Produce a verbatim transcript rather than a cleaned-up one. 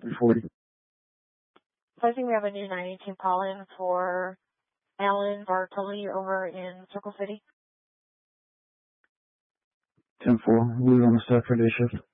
three forty. So I think we have a new nine eighteen call in for Alan Bartoli over in Circle City. ten four, we're on the staff for day shift.